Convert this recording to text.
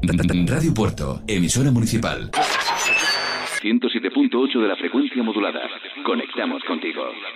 Radio Puerto, emisora municipal. 107.8 de la frecuencia modulada. Conectamos contigo.